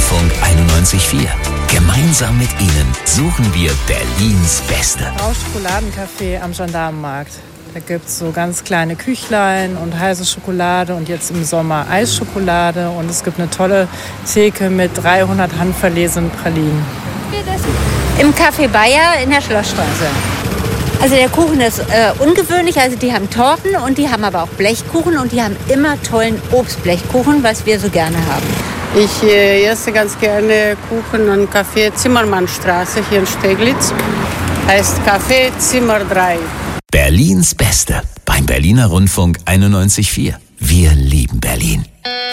Rundfunk 91.4. Gemeinsam mit Ihnen suchen wir Berlins Beste. Schokoladencafé am Gendarmenmarkt. Da gibt es so ganz kleine Küchlein und heiße Schokolade und jetzt im Sommer Eisschokolade. Und es gibt eine tolle Theke mit 300 handverlesenen Pralinen. Im Café Bayer in der Schlossstraße. Also der Kuchen ist ungewöhnlich, also die haben Torten und die haben aber auch Blechkuchen und die haben immer tollen Obstblechkuchen, was wir so gerne haben. Ich esse ganz gerne Kuchen am Café Zimmermannstraße hier in Steglitz. Heißt Café Zimmer 3. Berlins Beste beim Berliner Rundfunk 91.4. Wir lieben Berlin.